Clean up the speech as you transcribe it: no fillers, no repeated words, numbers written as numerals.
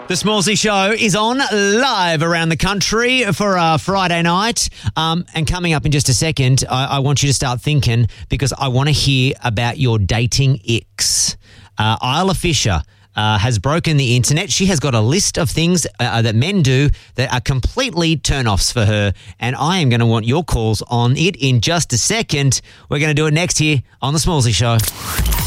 The Smallsy Show is on live around the country for our Friday night. And coming up in just a second, I want you to start thinking because I want to hear about your dating icks. Isla Fisher has broken the internet. She has got a list of things that men do that are completely turn-offs for her. And I am going to want your calls on it in just a second. We're going to do it next here on The Smallsy Show.